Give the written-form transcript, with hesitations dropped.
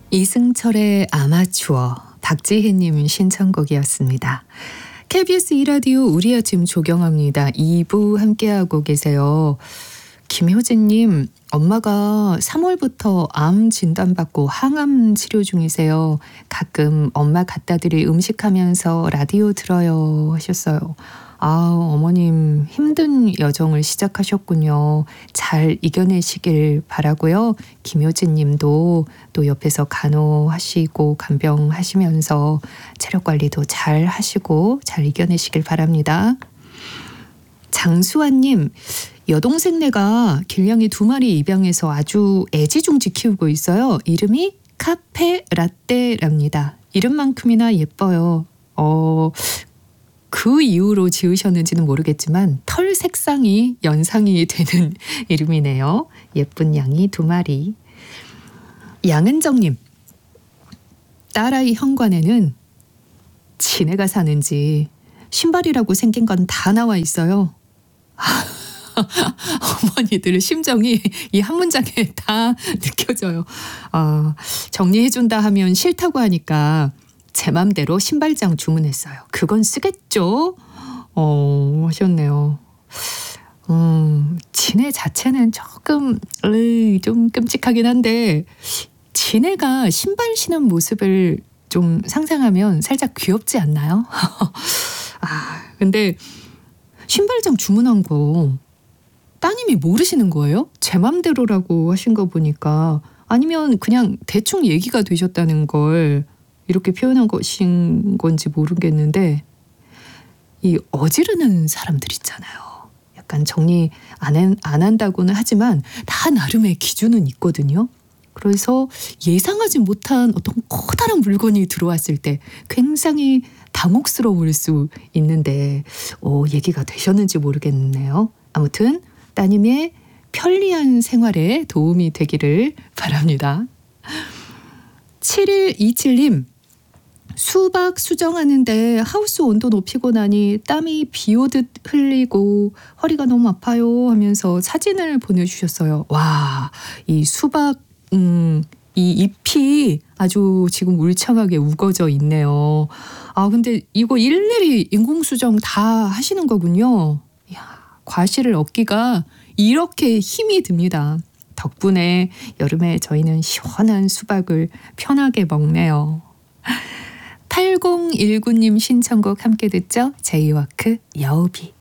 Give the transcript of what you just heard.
이승철의 아마추어, 박지혜님 신청곡이었습니다. KBS 2라디오 우리 아침 조경합니다. 2부 함께하고 계세요. 김효진님, 엄마가 3월부터 암 진단받고 항암 치료 중이세요. 가끔 엄마 갖다 드릴 음식하면서 라디오 들어요 하셨어요. 어머님 힘든 여정을 시작하셨군요. 잘 이겨내시길 바라고요. 김효진 님도 또 옆에서 간호하시고 간병하시면서 체력 관리도 잘 하시고 잘 이겨내시길 바랍니다. 장수환 님, 여동생네가 길냥이 2마리 입양해서 아주 애지중지 키우고 있어요. 이름이 카페 라떼랍니다. 이름만큼이나 예뻐요. 그 이유로 지으셨는지는 모르겠지만 털 색상이 연상이 되는 이름이네요. 예쁜 양이 2마리. 양은정님, 딸아이 현관에는 지네가 사는지 신발이라고 생긴 건 다 나와 있어요. 어머니들 심정이 이 한 문장에 다 느껴져요. 정리해준다 하면 싫다고 하니까 제 맘대로 신발장 주문했어요. 그건 쓰겠죠? 하셨네요. 지네 자체는 조금 좀 끔찍하긴 한데 지네가 신발 신은 모습을 좀 상상하면 살짝 귀엽지 않나요? 근데 신발장 주문한 거 따님이 모르시는 거예요? 제 맘대로라고 하신 거 보니까, 아니면 그냥 대충 얘기가 되셨다는 걸 이렇게 표현한 것인 건지 모르겠는데, 이 어지르는 사람들 있잖아요. 약간 정리 안 한다고는 하지만 다 나름의 기준은 있거든요. 그래서 예상하지 못한 어떤 커다란 물건이 들어왔을 때 굉장히 당혹스러울 수 있는데 얘기가 되셨는지 모르겠네요. 아무튼 따님의 편리한 생활에 도움이 되기를 바랍니다. 7127님, 수박 수정하는데 하우스 온도 높이고 나니 땀이 비 오듯 흘리고 허리가 너무 아파요 하면서 사진을 보내주셨어요. 와, 이 수박 이 잎이 아주 지금 울창하게 우거져 있네요. 근데 이거 일일이 인공수정 다 하시는 거군요. 이야, 과실을 얻기가 이렇게 힘이 듭니다. 덕분에 여름에 저희는 시원한 수박을 편하게 먹네요. 8019님 신청곡 함께 듣죠. 제이워크 여우비.